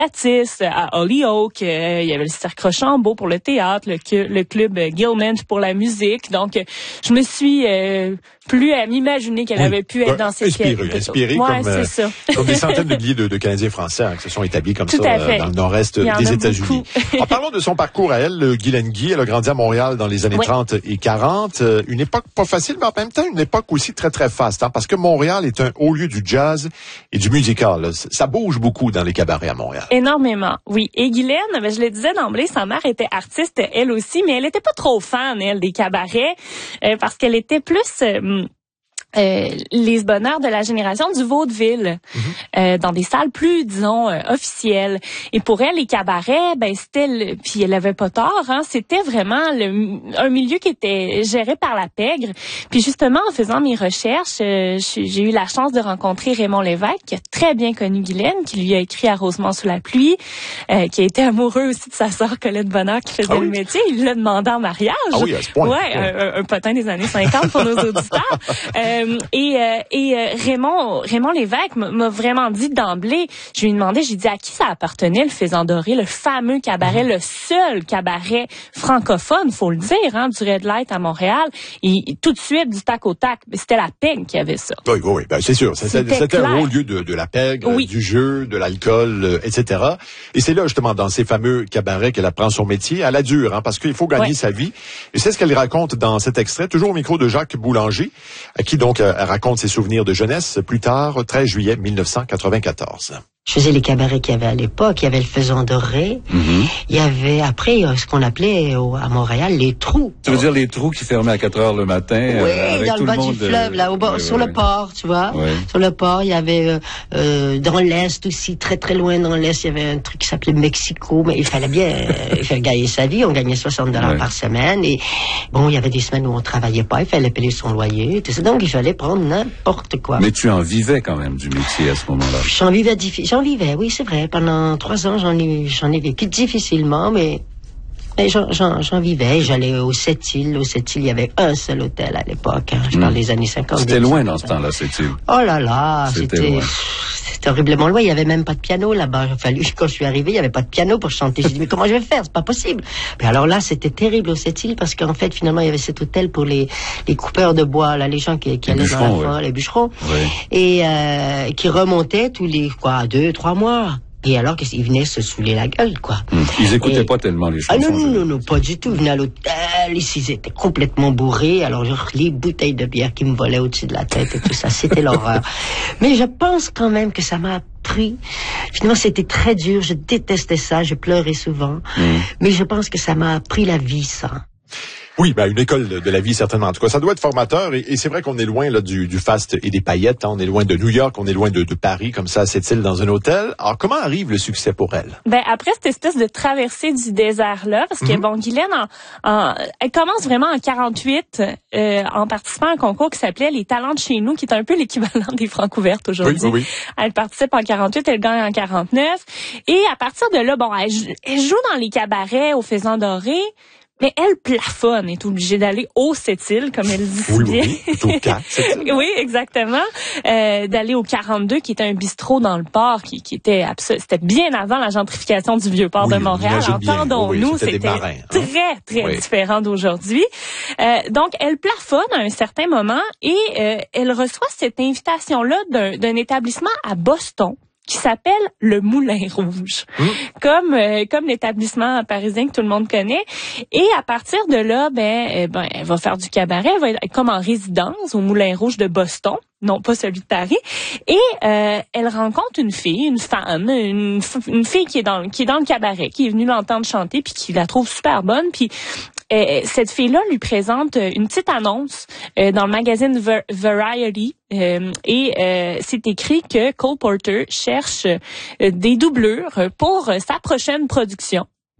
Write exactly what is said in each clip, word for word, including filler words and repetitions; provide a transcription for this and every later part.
à Holyoke, euh, il y avait le Cirque Rochambeau pour le théâtre, le, le club Gilman pour la musique. Donc, je me suis euh, plus à m'imaginer qu'elle oui. avait pu être dans ces inspiré, inspiré ouais, comme, euh, ça. comme des centaines de milliers de, de Canadiens français hein, qui se sont établis comme Tout ça euh, dans le nord-est des États-Unis. En parlant de son parcours à elle, Guylaine Guy, elle a grandi à Montréal dans les années oui. trente et quarante. Euh, une époque pas facile, mais en même temps une époque aussi très très faste, hein, parce que Montréal est un haut lieu du jazz et du musical. Là. Ça bouge beaucoup dans les cabarets à Montréal. Énormément, oui. Et Guylaine, ben, je le disais d'emblée, sa mère était artiste, elle aussi, mais elle était pas trop fan, elle, des cabarets, euh, parce qu'elle était plus... Euh, Euh, les bonheurs de la génération du vaudeville, mm-hmm. euh, dans des salles plus, disons, euh, officielles. Et pour elle, les cabarets, ben c'était, le, puis elle avait pas tort, hein, c'était vraiment le, un milieu qui était géré par la pègre. Puis justement, en faisant mes recherches, euh, j'ai eu la chance de rencontrer Raymond Lévesque, qui a très bien connu Guylaine, qui lui a écrit à Rosemont sous la pluie, euh, qui a été amoureux aussi de sa sœur Colette Bonheur, qui faisait ah oui? le métier. Il l'a demandé en mariage. Ah oui, à ce point. Ouais, un, un potin des années cinquante pour nos auditeurs. Euh, Et, euh, et euh, Raymond, Raymond Lévesque m'a vraiment dit d'emblée, je lui ai demandé, j'ai dit à qui ça appartenait le Faisan Doré, le fameux cabaret, mmh. le seul cabaret francophone, faut le dire, hein, du Red Light à Montréal. Et, et tout de suite, du tac au tac, c'était la pègre qui avait ça. Oui, oui, ben c'est sûr. C'était, c'était un haut lieu de, de la pègre, oui. du jeu, de l'alcool, euh, et cetera. Et c'est là, justement, dans ces fameux cabarets qu'elle apprend son métier à la dure, hein, parce qu'il faut gagner ouais. sa vie. Et c'est ce qu'elle raconte dans cet extrait, toujours au micro de Jacques Boulanger, à qui donc euh, raconte ses souvenirs de jeunesse plus tard, treize juillet mille neuf cent quatre-vingt-quatorze. Je faisais les cabarets qu'il y avait à l'époque. Il y avait le Faisan Doré. Mm-hmm. Il y avait, après, ce qu'on appelait à Montréal, les trous. Tu veux dire les trous qui fermaient à quatre heures le matin? Oui, euh, avec dans tout le bas le monde du fleuve, là, au bord, oui, sur oui, le oui. port, tu vois. Oui. Sur le port, il y avait, euh, dans l'Est aussi, très très loin dans l'Est, il y avait un truc qui s'appelait Mexico, mais il fallait bien euh, faire gagner sa vie. On gagnait soixante dollars oui. par semaine. Et bon, il y avait des semaines où on travaillait pas, il fallait payer son loyer, tout ça. Donc, il fallait prendre n'importe quoi. Mais tu en vivais quand même du métier à ce moment-là. J'en vivais, diffi- j'en vivais, oui, c'est vrai. Pendant trois ans, j'en ai, j'en ai vécu difficilement, mais, mais j'en, j'en, j'en vivais. J'allais aux Sept-Îles. Aux Sept-Îles, il y avait un seul hôtel à l'époque. Hein. Je mmh. parle des années cinquante. C'était loin dans ce temps-là, Sept-Îles. Oh là là, c'était... c'était... Loin. C'était horriblement loin. Il y avait même pas de piano là-bas. Il a fallu, quand je suis arrivée, il y avait pas de piano pour chanter. J'ai dit, mais comment je vais faire? C'est pas possible. Mais alors là, c'était terrible aux Sept-Îles parce qu'en fait, finalement, il y avait cet hôtel pour les, les coupeurs de bois, là, les gens qui, qui allaient dans la forêt, ouais. les bûcherons. Ouais. Et, euh, qui remontaient tous les, quoi, deux, trois mois. Et alors qu'ils venaient se saouler la gueule, quoi. Mmh. Ils écoutaient et... pas tellement les chansons. Ah non, non, non, non, pas du tout. Ils venaient à l'hôtel, ici, ils étaient complètement bourrés. Alors, genre, les bouteilles de bière qui me volaient au-dessus de la tête et tout ça, c'était l'horreur. Mais je pense quand même que ça m'a appris. Finalement, c'était très dur. Je détestais ça. Je pleurais souvent. Mmh. Mais je pense que ça m'a appris la vie, ça. Oui, ben une école de, de la vie certainement. En tout cas, ça doit être formateur et, et c'est vrai qu'on est loin là du, du faste et des paillettes. Hein. On est loin de New York, on est loin de, de Paris, comme ça, à cette île dans un hôtel. Alors, comment arrive le succès pour elle? Ben après cette espèce de traversée du désert-là, parce que mm-hmm. bon, Guylaine, en, en, elle commence vraiment en quarante-huit euh, en participant à un concours qui s'appelait Les Talents de chez nous, qui est un peu l'équivalent des Francouvertes aujourd'hui. Oui, oui, oui. Elle participe en quarante-huit, elle gagne en quarante-neuf, et à partir de là, bon, elle, elle joue dans les cabarets au Faisan Doré. Mais elle plafonne, est obligée d'aller au Sept-Îles, comme elle dit si oui, bien. Oui, oui, quatre, oui, exactement. Euh, d'aller au quarante-deux, qui était un bistrot dans le port, qui, qui était absolu, c'était bien avant la gentrification du Vieux-Port oui, de Montréal. Entendons-nous, oui, c'était, c'était marins, hein? très, très oui. différent d'aujourd'hui. Euh, donc, elle plafonne à un certain moment et euh, elle reçoit cette invitation-là d'un, d'un établissement à Boston, qui s'appelle le Moulin Rouge, mmh. comme euh, comme l'établissement parisien que tout le monde connaît. Et à partir de là, ben, euh, ben, elle va faire du cabaret, elle va être comme en résidence au Moulin Rouge de Boston, non pas celui de Paris. Et euh, elle rencontre une fille, une femme, une, une fille qui est dans qui est dans le cabaret, qui est venue l'entendre chanter, puis qui la trouve super bonne, puis Euh, cette fille-là lui présente une petite annonce euh, dans le magazine Ver- Variety euh, et euh, c'est écrit que Cole Porter cherche euh, des doublures pour euh, sa prochaine production.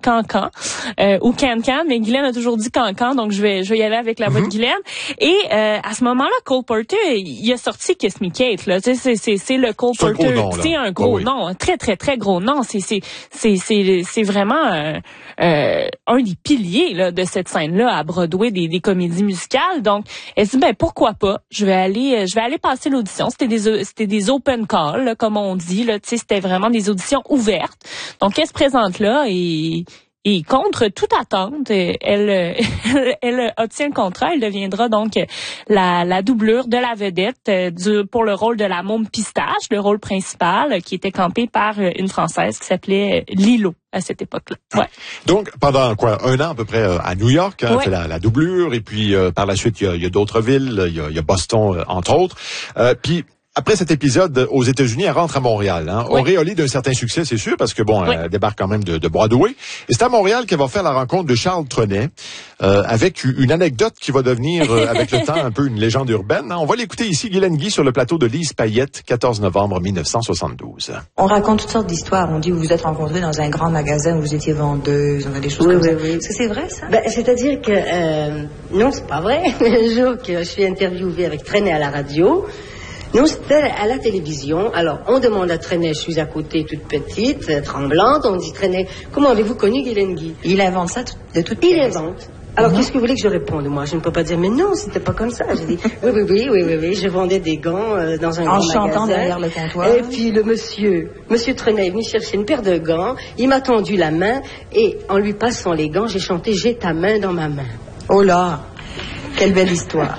Cancan euh, ou Can-Can, mais Guylaine a toujours dit Cancan, donc je vais je vais y aller avec la voix mm-hmm. de Guylaine. Et euh, à ce moment-là, Cole Porter, il a sorti Kiss Me Kate, là. Tu sais, c'est c'est c'est le Cole c'est Porter, c'est un gros oui. nom, un très très très gros nom. C'est c'est c'est c'est c'est vraiment euh, euh, un des piliers là de cette scène-là à Broadway des des comédies musicales. Donc elle se dit ben pourquoi pas, je vais aller je vais aller passer l'audition. C'était des c'était des open calls là, comme on dit là. Tu sais, c'était vraiment des auditions ouvertes. Donc elle se présente là et Et contre toute attente, elle, elle, elle obtient le contrat. Elle deviendra donc la, la doublure de la vedette du, pour le rôle de la môme Pistache, le rôle principal, qui était campé par une Française qui s'appelait Lilo à cette époque-là. Ouais. Donc, pendant quoi, un an à peu près à New York, hein, ouais. fait la, la doublure, et puis euh, par la suite, il y a, il y a d'autres villes, il y a, il y a Boston, euh, entre autres. Euh, puis après cet épisode aux États-Unis, elle rentre à Montréal. Hein, oui. Auréolée d'un certain succès, c'est sûr, parce que bon, oui. elle débarque quand même de, de Broadway. Et c'est à Montréal qu'elle va faire la rencontre de Charles Trenet, euh, avec une anecdote qui va devenir, euh, avec le temps, un peu une légende urbaine. Hein. On va l'écouter ici, Guylaine Guy, sur le plateau de Lise Payette, quatorze novembre mille neuf cent soixante-douze. On raconte toutes sortes d'histoires. On dit que vous vous êtes rencontrés dans un grand magasin où vous étiez vendeuse. On a des choses oui, comme oui, ça. Oui. Est-ce que c'est vrai, ça? Ben, c'est-à-dire que, euh, non, c'est pas vrai. Le jour que je suis interviewée avec Trenet à la radio, non, c'était à la télévision. Alors, on demande à Trenet, je suis à côté, toute petite, euh, tremblante. On dit, Trenet, comment avez-vous connu Guylaine Guy? Il invente ça de toute Il invente. Alors, mm-hmm. qu'est-ce que vous voulez que je réponde, moi? Je ne peux pas dire, mais non, c'était pas comme ça. J'ai dit, oui, oui, oui, oui, oui, oui. Je vendais des gants euh, dans un en grand chantant magasin. derrière le comptoir. Et puis, le monsieur, monsieur Trenet est venu chercher une paire de gants. Il m'a tendu la main et, en lui passant les gants, j'ai chanté, j'ai ta main dans ma main. Oh là! Quelle belle histoire!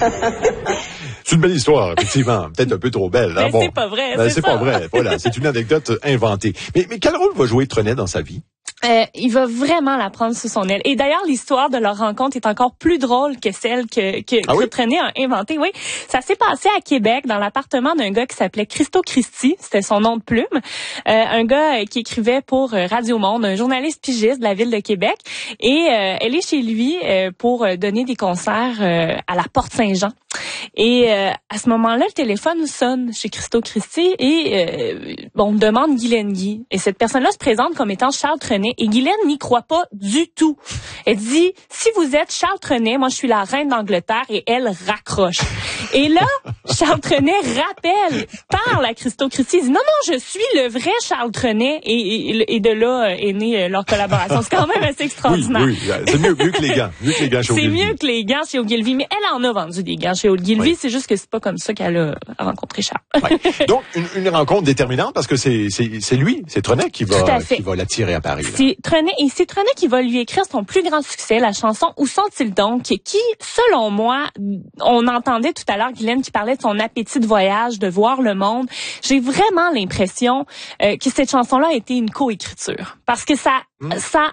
C'est une belle histoire, effectivement. Peut-être un peu trop belle. Mais hein? Bon, c'est pas vrai, ben, c'est, c'est pas vrai. Voilà, c'est une anecdote inventée. Mais, mais quel rôle va jouer Trenet dans sa vie? Euh, il va vraiment la prendre sous son aile. Et d'ailleurs, l'histoire de leur rencontre est encore plus drôle que celle que, que, ah que oui? Trenet a inventée. Oui, ça s'est passé à Québec, dans l'appartement d'un gars qui s'appelait Christo Christie. C'était son nom de plume. Euh, un gars qui écrivait pour Radio Monde, un journaliste pigiste de la ville de Québec. Et euh, elle est chez lui euh, pour donner des concerts euh, à la Porte Saint-Jean. Et euh, à ce moment-là, le téléphone sonne chez Christo Christie et euh, on demande Guylaine Guy. Et cette personne-là se présente comme étant Charles Trenet. Et Guylaine n'y croit pas du tout. Elle dit, si vous êtes Charles Trenet, moi je suis la reine d'Angleterre, et elle raccroche. Et là, Charles Trenet rappelle, parle à Christo Christie, il dit, non, non, je suis le vrai Charles Trenet. Et, et, et de là est née leur collaboration. C'est quand même assez extraordinaire. Oui, oui, c'est mieux, mieux que les gants. Mieux que les gants chez C'est Ogilvy. mieux que les gants chez Ogilvy, mais elle en a vendu des gants chez Ogilvy. Oui. C'est juste que c'est pas comme ça qu'elle a rencontré Charles. Ouais. Donc, une, une rencontre déterminante parce que c'est, c'est, c'est lui, c'est Trenet qui va, qui va l'attirer à Paris. Là. C'est Trenet, et c'est Trenet qui va lui écrire son plus grand succès, la chanson Où sont-ils donc, qui, selon moi, on entendait tout à l'heure Guylaine qui parlait de son appétit de voyage, de voir le monde. J'ai vraiment l'impression euh, que cette chanson-là a été une coécriture. Parce que ça, mmh. ça,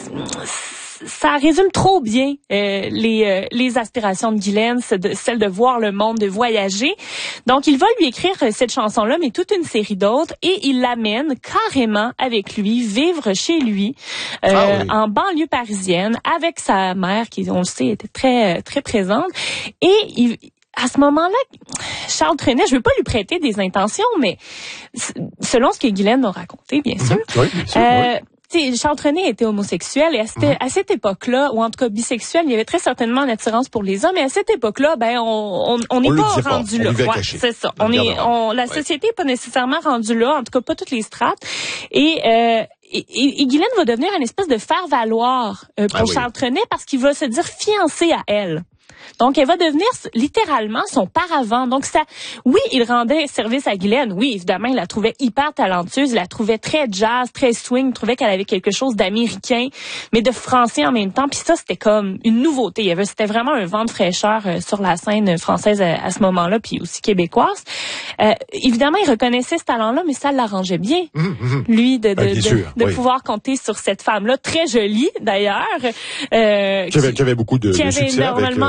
ça résume trop bien euh, les euh, les aspirations de Guylaine, de, celle de voir le monde, de voyager. Donc, il va lui écrire euh, cette chanson-là, mais toute une série d'autres, et il l'amène carrément avec lui, vivre chez lui, euh, ah oui. en banlieue parisienne, avec sa mère, qui, on le sait, était très très présente. Et il... À ce moment-là, Charles Trenet, je veux pas lui prêter des intentions, mais selon ce que Guylaine m'a raconté, bien sûr, oui, bien sûr euh, oui. T'sais, Charles Trenet était homosexuel et à cette, mm-hmm. à cette époque-là, ou en tout cas bisexuel, il y avait très certainement une attirance pour les hommes. Et à cette époque-là, ben on on on n'est pas rendu pas. là. On ouais, c'est ça. On est, on la ouais. société est pas nécessairement rendue là, en tout cas pas toutes les strates. Et euh, Et, et, et Guylaine va devenir une espèce de faire-valoir euh, pour ah oui. Charles Trenet parce qu'il va se dire fiancé à elle. Donc, elle va devenir littéralement son paravent. Donc, ça, oui, il rendait service à Guylaine. Oui, évidemment, il la trouvait hyper talentueuse. Il la trouvait très jazz, très swing. Il trouvait qu'elle avait quelque chose d'américain, mais de français en même temps. Puis ça, c'était comme une nouveauté. Il y avait, c'était vraiment un vent de fraîcheur euh, sur la scène française à, à ce moment-là, puis aussi québécoise. Euh, évidemment, il reconnaissait ce talent-là, mais ça l'arrangeait bien, mmh, mmh. lui, de, de, ben, de, sûr, de oui. pouvoir compter sur cette femme-là, très jolie d'ailleurs. Euh, qui, avait, qui avait beaucoup de, qui de avait succès normalement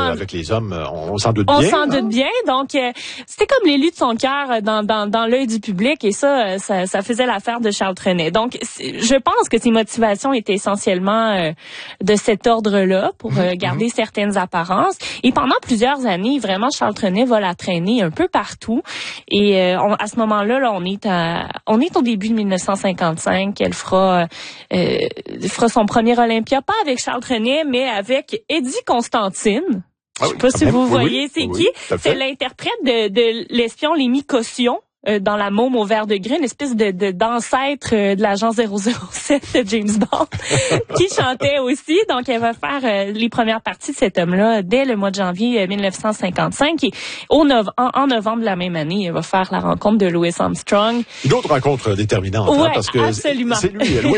avec les hommes, on, on s'en doute on bien. On s'en hein? doute bien. Donc, euh, c'était comme l'élu de son cœur dans, dans, dans l'œil du public et ça, ça, ça faisait l'affaire de Charles Trenet. Donc, je pense que ses motivations étaient essentiellement euh, de cet ordre-là pour euh, garder mmh. certaines apparences. Et pendant plusieurs années, vraiment, Charles Trenet va la traîner un peu partout. Et euh, on, à ce moment-là, là, on est à, on est au début de mille neuf cent cinquante-cinq. Elle fera, euh, fera son premier Olympia, pas avec Charles Trenet, mais avec Eddie Constantine. Je sais pas ah oui, si vous oui, voyez oui, c'est oui, qui. C'est l'interprète de, de l'espion Lémi Caution. Euh, dans La Môme au vert de gris, une espèce de, de d'ancêtre euh, de l'agent zéro zéro sept de James Bond, qui chantait aussi. Donc, elle va faire euh, les premières parties de cet homme-là dès le mois de janvier euh, mille neuf cent cinquante-cinq. Et au nove- en, en novembre de la même année, elle va faire la rencontre de Louis Armstrong. Une autre rencontre déterminante, ouais, hein, parce que absolument. c'est lui, Louis